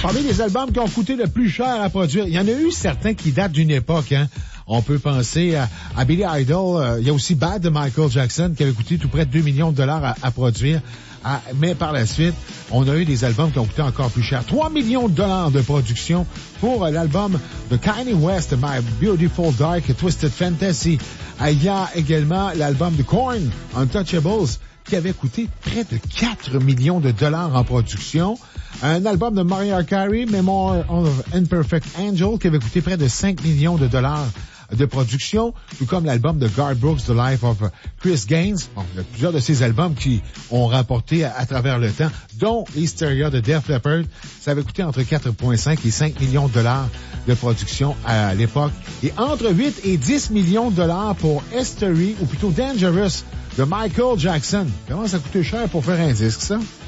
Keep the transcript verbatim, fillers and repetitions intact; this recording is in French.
Parmi des albums qui ont coûté le plus cher à produire, il y en a eu certains qui datent d'une époque, hein. On peut penser à, à Billy Idol. Euh, il y a aussi Bad de Michael Jackson qui avait coûté tout près de deux millions de dollars à, à produire. À, mais par la suite, on a eu des albums qui ont coûté encore plus cher. trois millions de dollars de production pour euh, l'album de Kanye West, My Beautiful Dark Twisted Fantasy. Euh, il y a également l'album de Korn, Untouchables, qui avait coûté près de quatre millions de dollars en production. Un album de Mariah Carey, Memoir of Imperfect Angel, qui avait coûté près de cinq millions de dollars de production, tout comme l'album de Garth Brooks, The Life of Chris Gaines. Bon, il y a plusieurs de ces albums qui ont rapporté à, à travers le temps, dont Hysteria de Def Leppard. Ça avait coûté entre quatre virgule cinq et cinq millions de dollars de production à l'époque. Et entre huit et dix millions de dollars pour History, ou plutôt Dangerous, de Michael Jackson. Comment ça coûtait cher pour faire un disque, ça?